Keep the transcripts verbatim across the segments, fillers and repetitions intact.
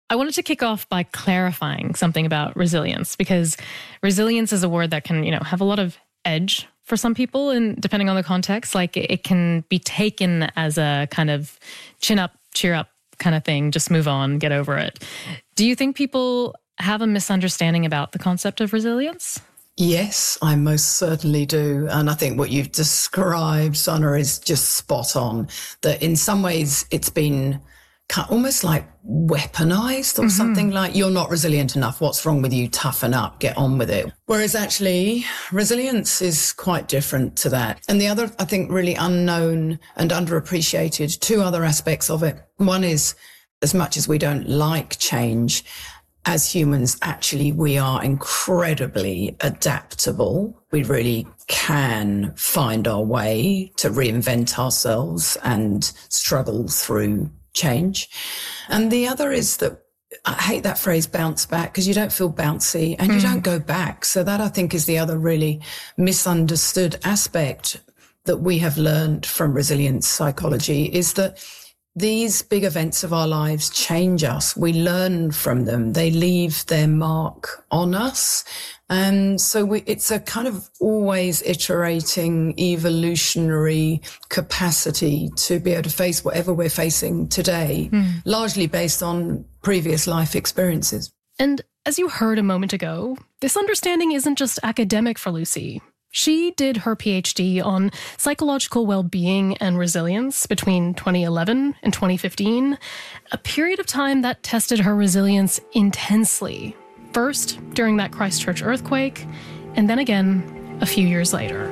I wanted to kick off by clarifying something about resilience, because resilience is a word that can, you know, have a lot of edge for some people, and depending on the context, like it can be taken as a kind of chin up, cheer up kind of thing, just move on, get over it. Do you think people have a misunderstanding about the concept of resilience? Yes, I most certainly do. And I think what you've described, Sana, is just spot on. That in some ways it's been almost like weaponized or mm-hmm. something like, you're not resilient enough. What's wrong with you? Toughen up, get on with it. Whereas actually resilience is quite different to that. And the other, I think, really unknown and underappreciated, two other aspects of it. One is, as much as we don't like change, as humans, actually, we are incredibly adaptable. We really can find our way to reinvent ourselves and struggle through change. And the other is that I hate that phrase bounce back, because you don't feel bouncy and mm. you don't go back. So that, I think, is the other really misunderstood aspect that we have learned from resilience psychology, is that these big events of our lives change us. We learn from them. They leave their mark on us. And so we, it's a kind of always iterating evolutionary capacity to be able to face whatever we're facing today, mm. largely based on previous life experiences. And as you heard a moment ago, this understanding isn't just academic for Lucy. She did her PhD on psychological well-being and resilience between twenty eleven and twenty fifteen, a period of time that tested her resilience intensely. First, during that Christchurch earthquake, and then again a few years later.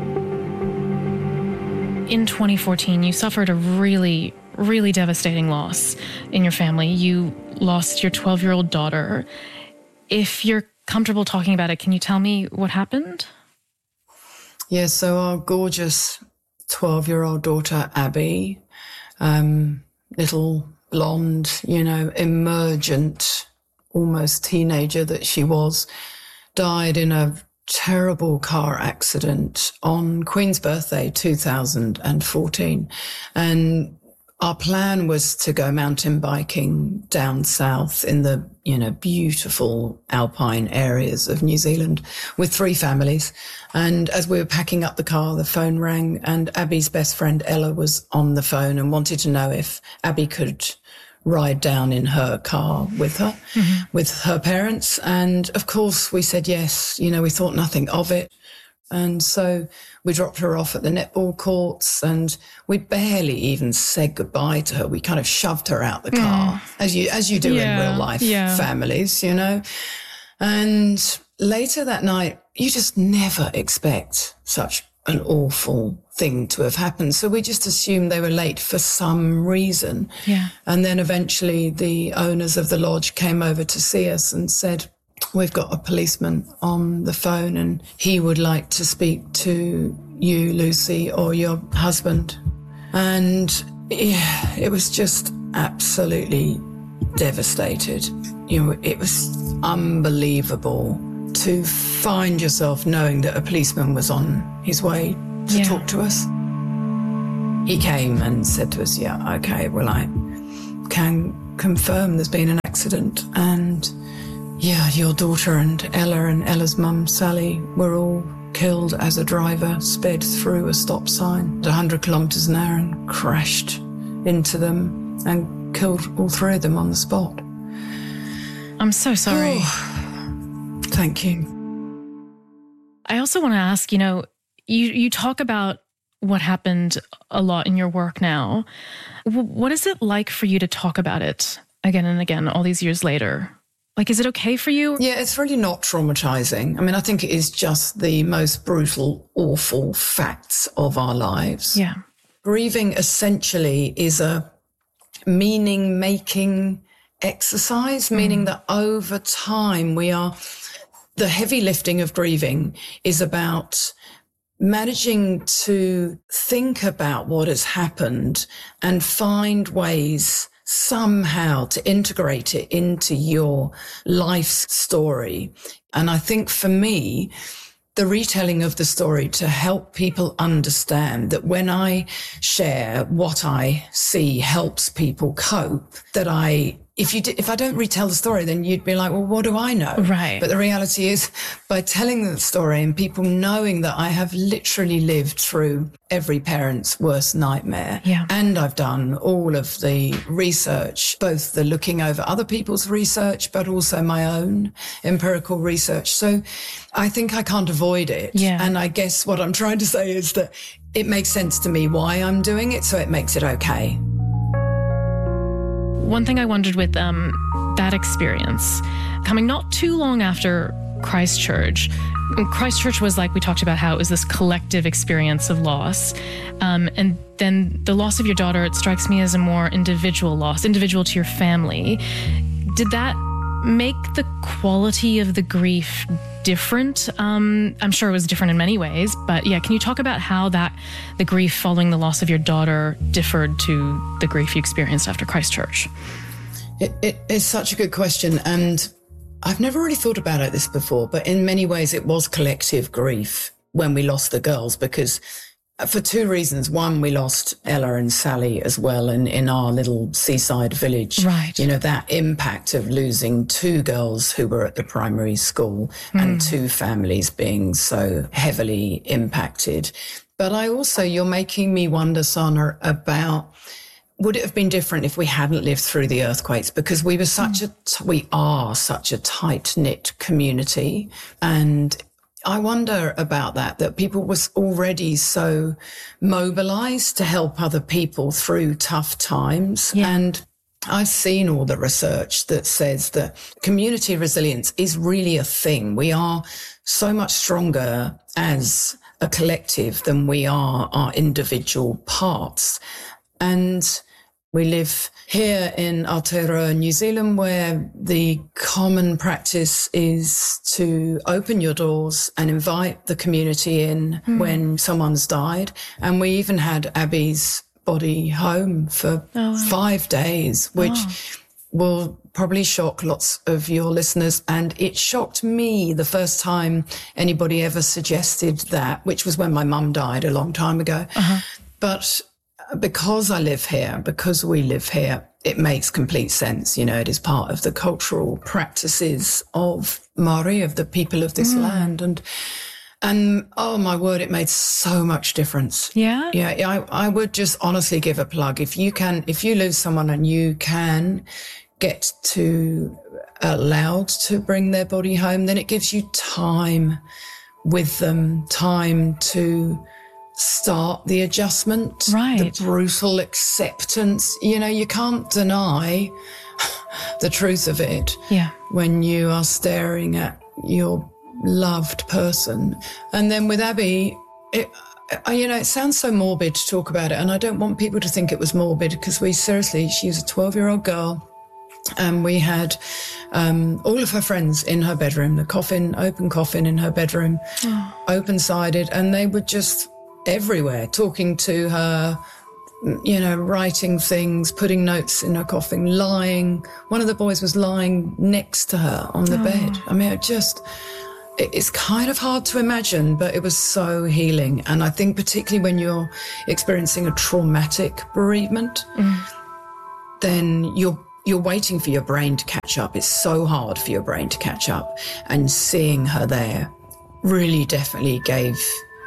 In twenty fourteen, you suffered a really, really devastating loss in your family. You lost your twelve-year-old daughter. If you're comfortable talking about it, can you tell me what happened? Yeah, so our gorgeous twelve-year-old daughter, Abby, um, little blonde, you know, emergent, almost teenager that she was, died in a terrible car accident on Queen's birthday, two thousand fourteen. And our plan was to go mountain biking down south in the, you know, beautiful alpine areas of New Zealand with three families. And as we were packing up the car, the phone rang, and Abby's best friend Ella was on the phone and wanted to know if Abby could ride down in her car with her, mm-hmm. with her parents. And of course we said yes. You know, we thought nothing of it. And so we dropped her off at the netball courts, and we barely even said goodbye to her. We kind of shoved her out the car, mm. as you as you do yeah, in real life yeah. families, you know. And later that night, you just never expect such an awful thing to have happened. So we just assumed they were late for some reason. Yeah. And then eventually the owners of the lodge came over to see us and said, "We've got a policeman on the phone and he would like to speak to you, Lucy, or your husband." And yeah, it was just absolutely devastated. You know, it was unbelievable to find yourself knowing that a policeman was on his way to yeah. talk to us. He came and said to us, "Yeah, okay, well, I can confirm there's been an accident, and yeah, your daughter and Ella and Ella's mum, Sally, were all killed as a driver sped through a stop sign at one hundred kilometres an hour and crashed into them and killed all three of them on the spot." I'm so sorry. Oh, thank you. I also want to ask, you know, you, you talk about what happened a lot in your work now. W- what is it like for you to talk about it again and again all these years later? Like, is it okay for you? Yeah, it's really not traumatizing. I mean, I think it is just the most brutal, awful facts of our lives. Yeah. Grieving essentially is a meaning-making exercise, mm. meaning that over time we are, the heavy lifting of grieving is about managing to think about what has happened and find ways somehow to integrate it into your life's story. And I think for me, the retelling of the story to help people understand that when I share what I see helps people cope, that I if you did, if I don't retell the story, then you'd be like, well, what do I know? Right. But the reality is, by telling the story and people knowing that I have literally lived through every parent's worst nightmare, yeah. and I've done all of the research, both the looking over other people's research, but also my own empirical research. So I think I can't avoid it. Yeah. And I guess what I'm trying to say is that it makes sense to me why I'm doing it, so it makes it okay. One thing I wondered with um, that experience, coming not too long after Christchurch, Christchurch was like, we talked about how it was this collective experience of loss. Um, and then the loss of your daughter, it strikes me as a more individual loss, individual to your family. Did that make the quality of the grief different? Um, I'm sure it was different in many ways, but yeah, can you talk about how that the grief following the loss of your daughter differed to the grief you experienced after Christchurch? It, it is such a good question, and I've never really thought about it this before, but in many ways it was collective grief when we lost the girls, because for two reasons. One, we lost Ella and Sally as well in, in our little seaside village. Right. You know, that impact of losing two girls who were at the primary school mm. and two families being so heavily impacted. But I also, you're making me wonder, Sana, about would it have been different if we hadn't lived through the earthquakes? Because we were such mm. a, we are such a tight-knit community, and I wonder about that, that people was already so mobilized to help other people through tough times. Yeah. And I've seen all the research that says that community resilience is really a thing. We are so much stronger as a collective than we are our individual parts. And we live here in Aotearoa, New Zealand, where the common practice is to open your doors and invite the community in mm. when someone's died. And we even had Abby's body home for oh, wow. five days, which oh. will probably shock lots of your listeners. And it shocked me the first time anybody ever suggested that, which was when my mum died a long time ago. Uh-huh. But because I live here, because we live here, it makes complete sense. You know, it is part of the cultural practices of Māori, of the people of this mm. land. And, and oh my word, it made so much difference. Yeah. Yeah. I, I would just honestly give a plug. If you can, if you lose someone and you can get to allowed to bring their body home, then it gives you time with them, time to start the adjustment, right. the brutal acceptance. You know, you can't deny the truth of it yeah. when you are staring at your loved person. And then with Abby, it, you know, it sounds so morbid to talk about it, and I don't want people to think it was morbid, because we seriously, she was a twelve-year-old girl, and we had um, all of her friends in her bedroom, the coffin, open coffin in her bedroom, oh. open-sided, and they were just everywhere, talking to her, you know, writing things, putting notes in her coffin, lying. One of the boys was lying next to her on the oh. bed. I mean, it just, it's kind of hard to imagine, but it was so healing. And I think particularly when you're experiencing a traumatic bereavement, mm. then you're you're waiting for your brain to catch up. It's so hard for your brain to catch up. And seeing her there really definitely gave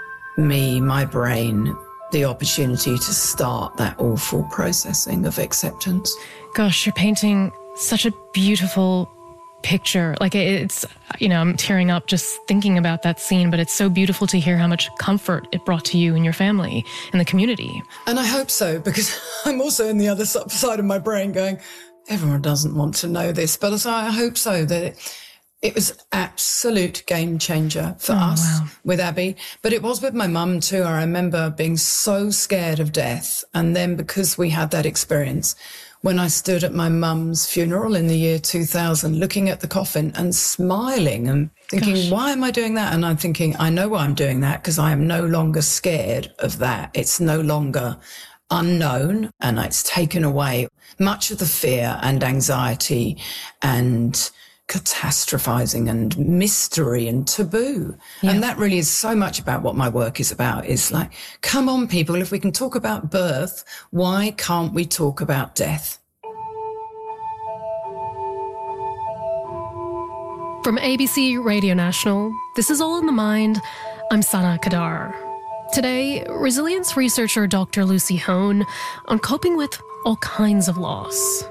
me, my brain, the opportunity to start that awful processing of acceptance. Gosh, you're painting such a beautiful picture. Like, it's, you know, I'm tearing up just thinking about that scene, but it's so beautiful to hear how much comfort it brought to you and your family and the community. And I hope so, because I'm also in the other side of my brain going, everyone doesn't want to know this, but so I hope so, that it, It was absolute game changer for oh, us wow. with Abby, but it was with my mum too. I remember being so scared of death. And then because we had that experience, when I stood at my mum's funeral in the year two thousand, looking at the coffin and smiling and thinking, Gosh. why am I doing that? And I'm thinking, I know why I'm doing that, because I am no longer scared of that. It's no longer unknown, and it's taken away much of the fear and anxiety and catastrophizing and mystery and taboo. Yeah. And that really is so much about what my work is about, is like, come on, people, if we can talk about birth, why can't we talk about death? From A B C Radio National, this is All in the Mind. I'm Sana Kadar. Today, resilience researcher Doctor Lucy Hone on coping with all kinds of loss.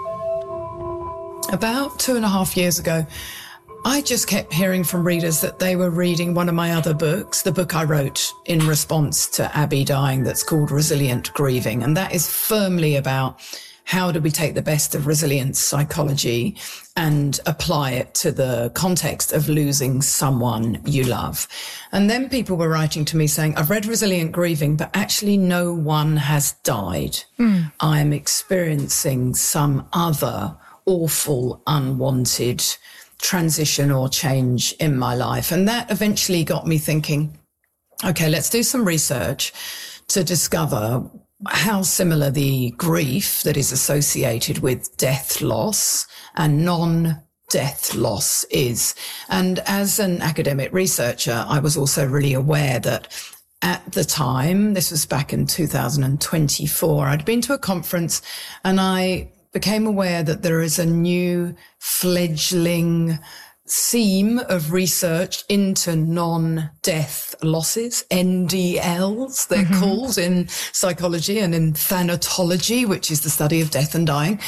About two and a half years ago, I just kept hearing from readers that they were reading one of my other books, the book I wrote in response to Abby dying, that's called Resilient Grieving. And that is firmly about how do we take the best of resilience psychology and apply it to the context of losing someone you love. And then people were writing to me saying, I've read Resilient Grieving, but actually no one has died. Mm. I'm experiencing some other awful, unwanted transition or change in my life. And that eventually got me thinking, okay, let's do some research to discover how similar the grief that is associated with death loss and non-death loss is. And as an academic researcher, I was also really aware that at the time, this was back in two thousand twenty-four, I'd been to a conference and I became aware that there is a new fledgling seam of research into non-death losses, N D Ls, they're mm-hmm. called in psychology and in thanatology, which is the study of death and dying.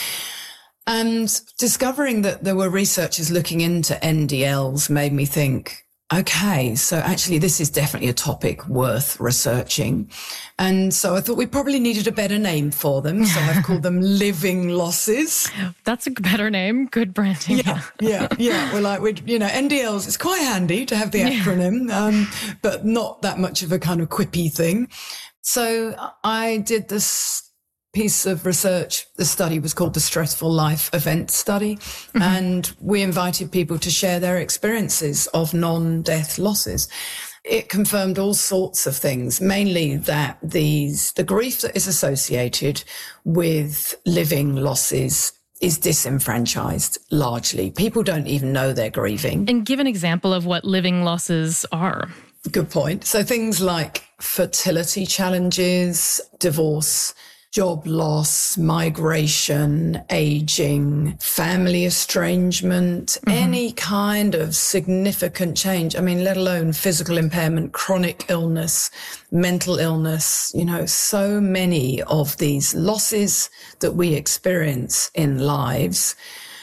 And discovering that there were researchers looking into N D Ls made me think, okay, so actually this is definitely a topic worth researching. And so I thought we probably needed a better name for them. So I've called them living losses. That's a better name. Good branding. Yeah, yeah, yeah. We're like, we, you know, N D Ls, it's quite handy to have the acronym, yeah. um, but not that much of a kind of quippy thing. So I did this piece of research. The study was called the Stressful Life Event Study. Mm-hmm. And we invited people to share their experiences of non-death losses. It confirmed all sorts of things, mainly that these, the grief that is associated with living losses is disenfranchised largely. People don't even know they're grieving. And give an example of what living losses are. Good point. So things like fertility challenges, divorce, job loss, migration, aging, family estrangement, mm-hmm. any kind of significant change. I mean, let alone physical impairment, chronic illness, mental illness, you know, so many of these losses that we experience in lives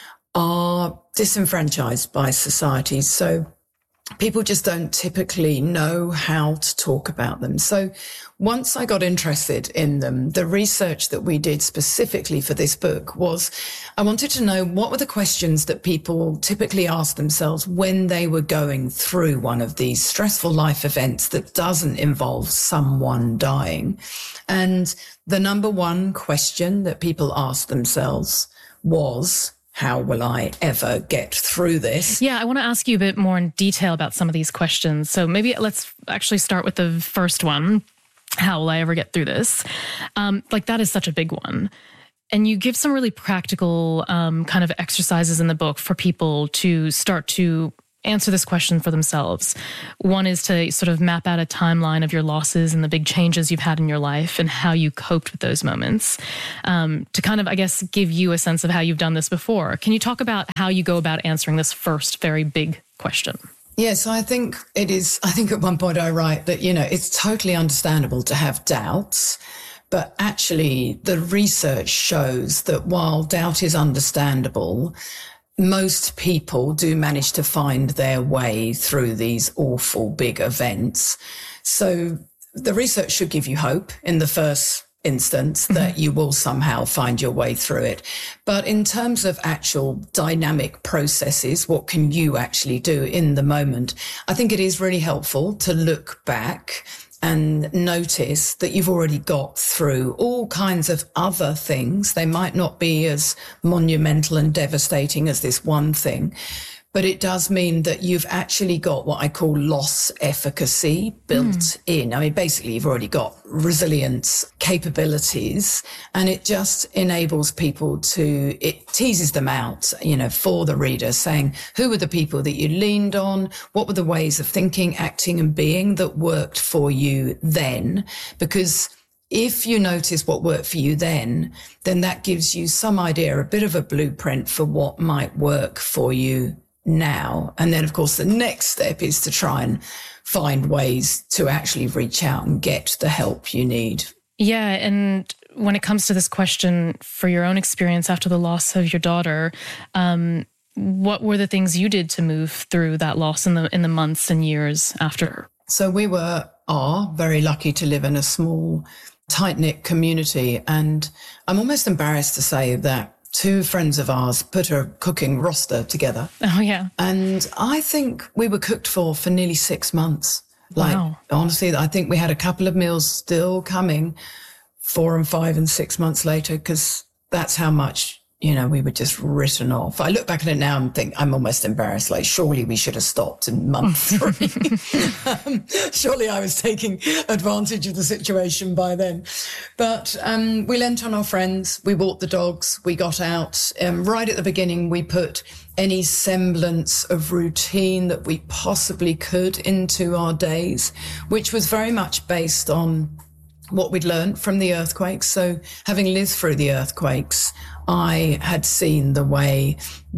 are disenfranchised by society. So people just don't typically know how to talk about them. So once I got interested in them, the research that we did specifically for this book was I wanted to know what were the questions that people typically ask themselves when they were going through one of these stressful life events that doesn't involve someone dying. And the number one question that people asked themselves was, how will I ever get through this? Yeah, I want to ask you a bit more in detail about some of these questions. So maybe let's actually start with the first one. How will I ever get through this? Um, like that is such a big one. And you give some really practical um, kind of exercises in the book for people to start to answer this question for themselves. One is to sort of map out a timeline of your losses and the big changes you've had in your life and how you coped with those moments. Um, to kind of, I guess, give you a sense of how you've done this before. Can you talk about how you go about answering this first very big question? Yes, I think it is. I think at one point I write that, you know, it's totally understandable to have doubts. But actually, the research shows that while doubt is understandable, most people do manage to find their way through these awful big events. So the research should give you hope in the first instance that mm-hmm. you will somehow find your way through it. But in terms of actual dynamic processes, what can you actually do in the moment? I think it is really helpful to look back and notice that you've already got through all kinds of other things. They might not be as monumental and devastating as this one thing, but it does mean that you've actually got what I call loss efficacy built mm. in. I mean, basically, you've already got resilience capabilities, and it just enables people to, it teases them out, you know, for the reader, saying, who were the people that you leaned on? What were the ways of thinking, acting, and being that worked for you then? Because if you notice what worked for you then, then that gives you some idea, a bit of a blueprint for what might work for you now. And then, of course, the next step is to try and find ways to actually reach out and get the help you need. Yeah, and when it comes to this question, for your own experience after the loss of your daughter, um, what were the things you did to move through that loss in the in the months and years after? So we were are very lucky to live in a small, tight-knit community. And I'm almost embarrassed to say that two friends of ours put a cooking roster together. Oh, yeah. And I think we were cooked for for nearly six months. Like, wow. Honestly, I think we had a couple of meals still coming four and five and six months later, because that's how much, you know, we were just written off. I look back at it now and think I'm almost embarrassed. Like, surely we should have stopped in month three. um, surely I was taking advantage of the situation by then. But um, we lent on our friends. We walked the dogs. We got out. Um, right at the beginning, we put any semblance of routine that we possibly could into our days, which was very much based on what we'd learned from the earthquakes. So having lived through the earthquakes, I had seen the way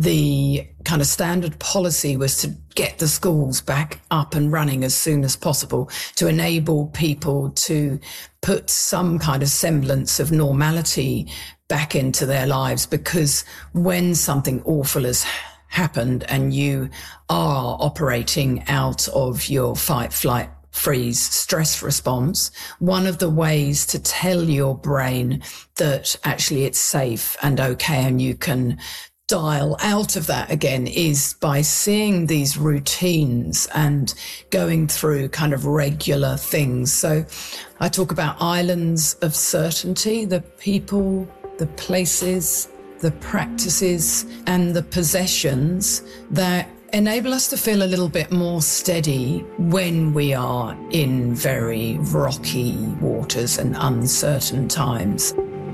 the kind of standard policy was to get the schools back up and running as soon as possible, to enable people to put some kind of semblance of normality back into their lives. Because when something awful has happened and you are operating out of your fight, flight, freeze stress response, one of the ways to tell your brain that actually it's safe and okay and you can dial out of that again is by seeing these routines and going through kind of regular things. So I talk about islands of certainty, the people, the places, the practices and the possessions that enable us to feel a little bit more steady when we are in very rocky waters and uncertain times.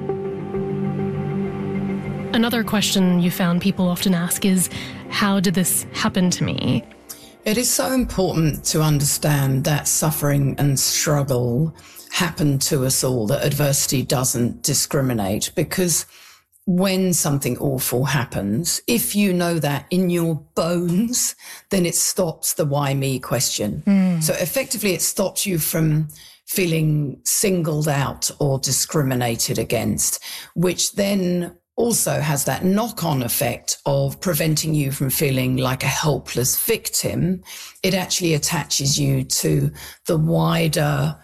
Another question you found people often ask is, how did this happen to me? It is so important to understand that suffering and struggle happen to us all, that adversity doesn't discriminate, because when something awful happens, if you know that in your bones, then it stops the why me question. Mm. So effectively it stops you from feeling singled out or discriminated against, which then also has that knock-on effect of preventing you from feeling like a helpless victim. It actually attaches you to the wider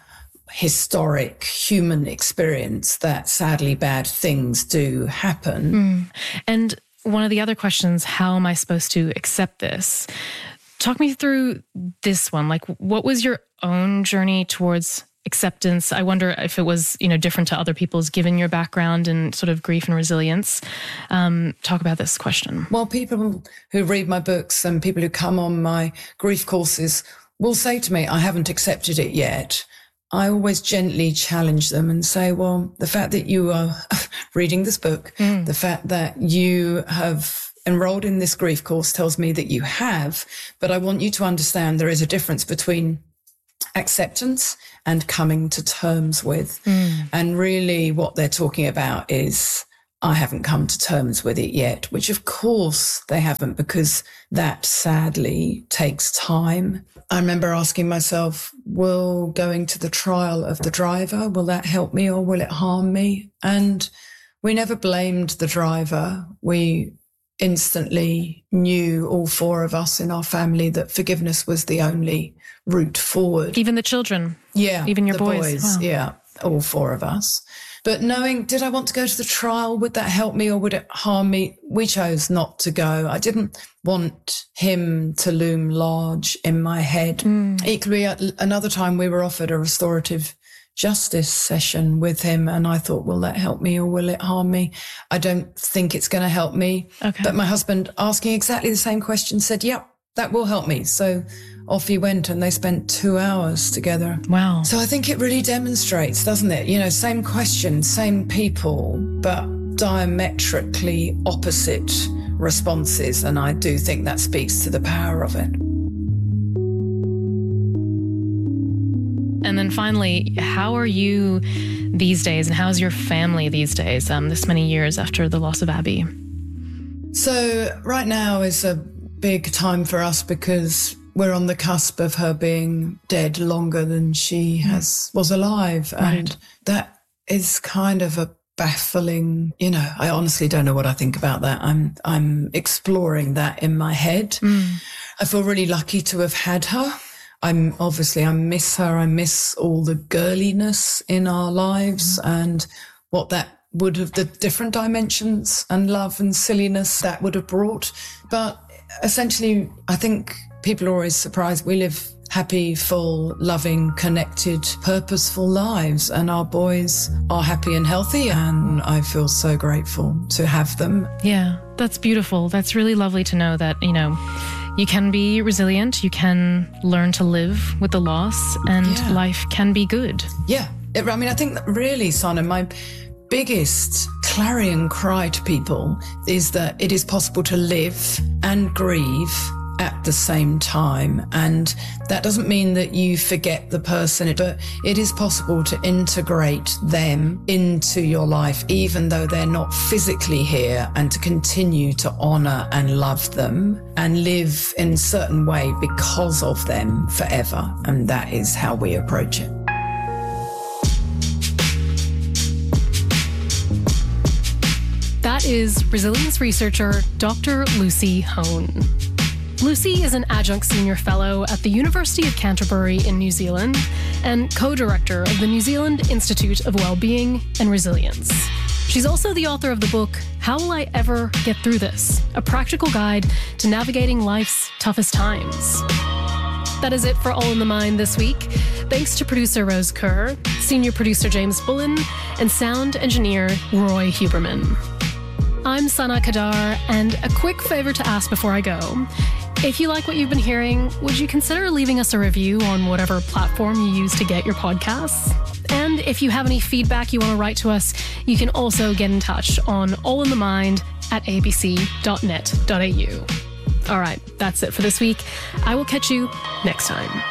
historic human experience that sadly bad things do happen. Mm. And one of the other questions, how am I supposed to accept this? Talk me through this one. Like, what was your own journey towards acceptance? I wonder if it was, you know, different to other people's given your background and sort of grief and resilience. Um, talk about this question. Well, people who read my books and people who come on my grief courses will say to me, I haven't accepted it yet. I always gently challenge them and say, well, the fact that you are reading this book, mm. the fact that you have enrolled in this grief course tells me that you have, but I want you to understand there is a difference between acceptance and coming to terms with. Mm. And really what they're talking about is, I haven't come to terms with it yet, which of course they haven't, because that sadly takes time. I remember asking myself, will going to the trial of the driver, will that help me or will it harm me? And we never blamed the driver. We instantly knew, all four of us in our family, that forgiveness was the only route forward. Even the children? Yeah. Even your the boys? boys Wow. Yeah, all four of us. But knowing, did I want to go to the trial? Would that help me or would it harm me? We chose not to go. I didn't want him to loom large in my head. Mm. Equally, at another time we were offered a restorative justice session with him and I thought, will that help me or will it harm me? I don't think it's going to help me. Okay. But my husband, asking exactly the same question, said, yep, that will help me. So off he went and they spent two hours together. Wow. So I think it really demonstrates, doesn't it? You know, same question, same people, but diametrically opposite responses. And I do think that speaks to the power of it. And then finally, how are you these days and how's your family these days, um, this many years after the loss of Abby? So right now is a big time for us because we're on the cusp of her being dead longer than she has was alive. Right. And that is kind of a baffling, you know, I honestly don't know what I think about that. I'm I'm exploring that in my head. Mm. I feel really lucky to have had her. I'm obviously, I miss her. I miss all the girliness in our lives mm. and what that would have, the different dimensions and love and silliness that would have brought. But essentially, I think people are always surprised. We live happy, full, loving, connected, purposeful lives, and our boys are happy and healthy, and I feel so grateful to have them. Yeah, that's beautiful. That's really lovely to know that, you know, you can be resilient, you can learn to live with the loss, and yeah. life can be good. Yeah. It, I mean, I think that really, Sana, my biggest clarion cry to people is that it is possible to live and grieve at the same time. And that doesn't mean that you forget the person, but it is possible to integrate them into your life, even though they're not physically here, and to continue to honor and love them and live in a certain way because of them forever. And that is how we approach it. That is resilience researcher Doctor Lucy Hone. Lucy is an adjunct senior fellow at the University of Canterbury in New Zealand and co-director of the New Zealand Institute of Wellbeing and Resilience. She's also the author of the book, How Will I Ever Get Through This? A Practical Guide to Navigating Life's Toughest Times. That is it for All in the Mind this week. Thanks to producer Rose Kerr, senior producer James Bullen, and sound engineer Roy Huberman. I'm Sana Kadar, and a quick favor to ask before I go. If you like what you've been hearing, would you consider leaving us a review on whatever platform you use to get your podcasts? And if you have any feedback you want to write to us, you can also get in touch on allinthemind at a b c dot net dot a u. All right, that's it for this week. I will catch you next time.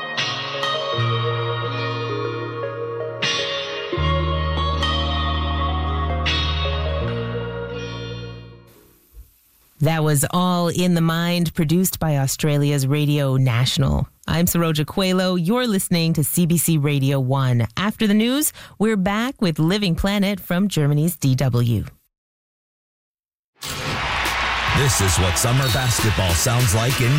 That was All in the Mind, produced by Australia's Radio National. I'm Saroja Coelho. You're listening to C B C Radio one. After the news, we're back with Living Planet from Germany's D W. This is what summer basketball sounds like in